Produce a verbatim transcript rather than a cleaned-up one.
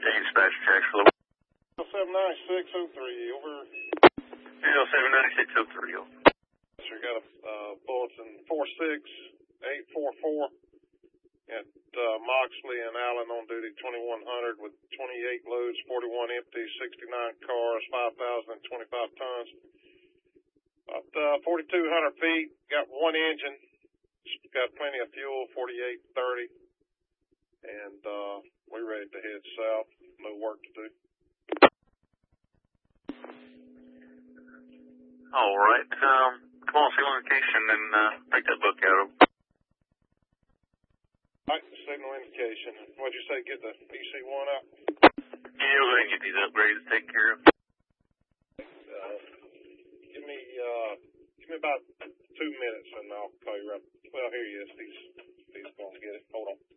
Dispatch checks for the seven nine six oh three, over. zero seven nine six oh three. Sir, got a uh, bulletin four six eight four four at uh, Moxley and Allen on duty twenty-one hundred with twenty-eight loads, forty-one empty, sixty-nine cars, five thousand twenty-five tons. About uh, forty-two hundred feet, got one engine, got plenty of fuel, forty-eight thirty, and uh, we're ready to head south. No work to do. All right. Um, come on, signal indication and uh, take that book out. All right, signal indication. What'd you say? Get the E C one out? Yeah, we're going to get these upgrades taken care of. Uh, give me, uh, give me about two minutes and I'll call you right. Well, here he is. He's, he's going to get it. Hold on.